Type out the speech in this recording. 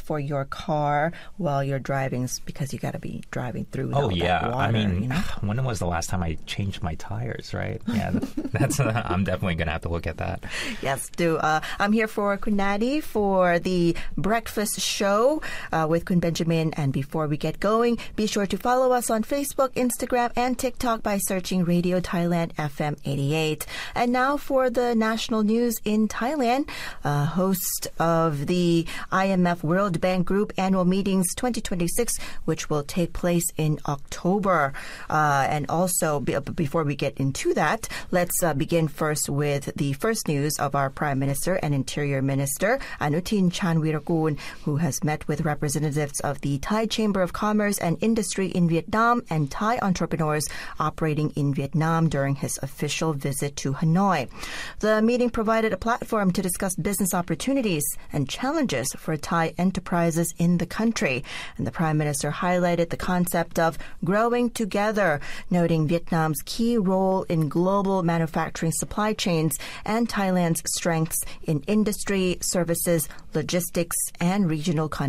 for your car while you're driving because you got to be driving through all that water. I mean, you know? when was the last time I changed my tires, right? Yeah, that's I'm definitely going to have to look at that. Yes, do. I'm here for Kun Nadi for the breakfast show with Kun Benjamin. And before we get going, be sure to follow us on Facebook, Instagram, and TikTok by searching Radio Thailand FM 88. And now for the national news in Thailand. Host of the IMF World Bank Group Annual Meetings 2026, which will take place in October. And also, before we get into that, let's begin first with the first news of our Prime Minister and Interior Minister, Anutin Charnvirakul, who has met with representatives of the Thai Chamber of Commerce and Industry in Vietnam and Thai entrepreneurs operating in Vietnam during his official visit to Hanoi. The meeting provided a platform to discuss business opportunities and challenges for Thai enterprises in the country. And the Prime Minister highlighted the concept of growing together, noting Vietnam's key role in global manufacturing supply chains and Thailand's strengths in industry, services, logistics, and regional connectivity.